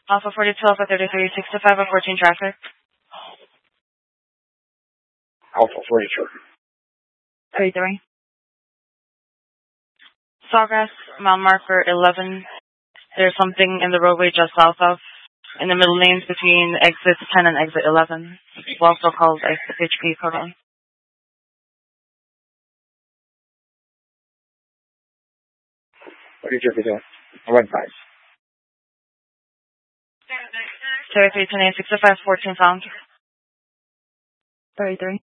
Alpha 42, Alpha 33, 65 of 14 traffic. Alpha 42. 33. Sawgrass, mile marker 11. There's something in the roadway just south of, in the middle lanes between exit 10 and exit 11. It's also called exit HP code. 42 video. 1-5. 33, 10, 65, 14 found. 33.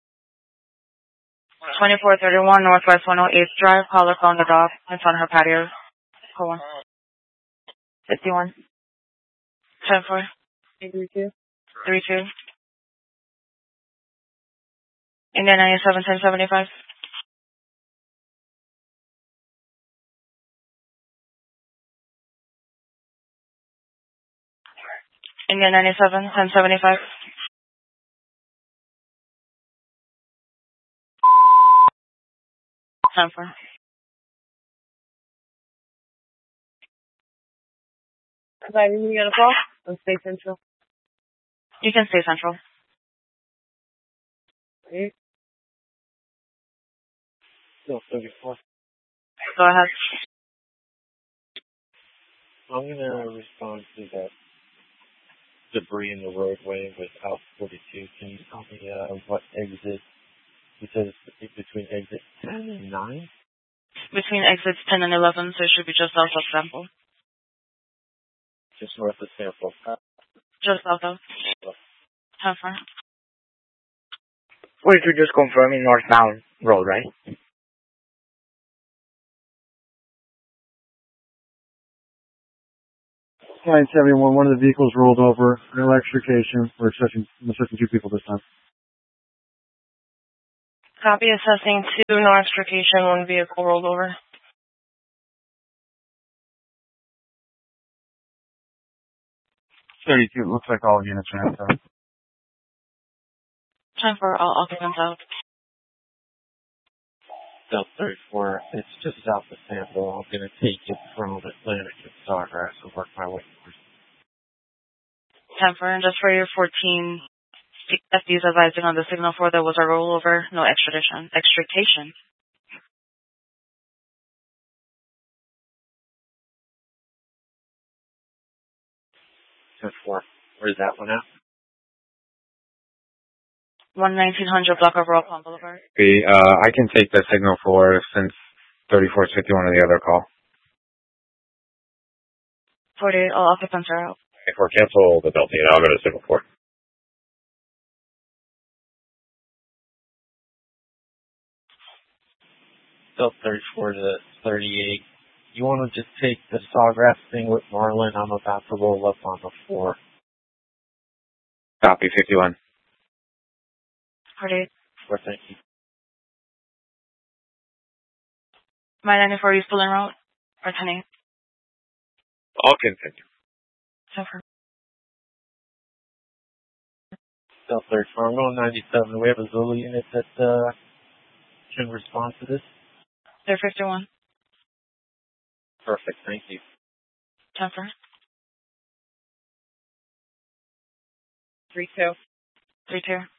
2431 Northwest 108th Drive. Caller found the dog in front of her patio. Call 1. 51. 10-4. 32. 32. Indian 97, 1075. Indian 97, 1075. Time for. If I need to get a call, I'll stay central. You can stay central. Okay. No, 34. Go ahead. I'm going to respond to that debris in the roadway with Alpha 42. Can you tell me what exit? It says between exit 10 and 9? Between exits 10 and 11, so it should be just south of Sample. Just north of Sample. Just south of. How far? 42 just confirming northbound road, right? 971, one of the vehicles rolled over. No extrication. We're assessing 2 people this time. Copy assessing 2, no extrication, 1 vehicle rolled over. 32, it looks like all units are outside. Time for all occupants out. Delta 34, it's just south of Sample. I'm going to take it from Atlantic to Sawgrass and work my way through. Time for, and just for your 14 FDs advising on the signal 4, there was a rollover, no extrication. 10-4. Where's that one at? 1900 block of Royal Palm Boulevard. I can take the signal for since 34 is 51 on the other call. 48, all occupants are out. If we're cancel the Delta 8, I'll go to signal 4. Delta 34 to 38. You want to just take the Sawgrass thing with Marlin? I'm about to roll up on the 4. Copy 51. 48. Well, thank you. My 94 is pulling route. Or 10-8. I'll continue. So for. Delta 34, I'm going 97. Do we have a Zulu unit that can respond to this? They're 51. Perfect, thank you. Time for. 32. 32.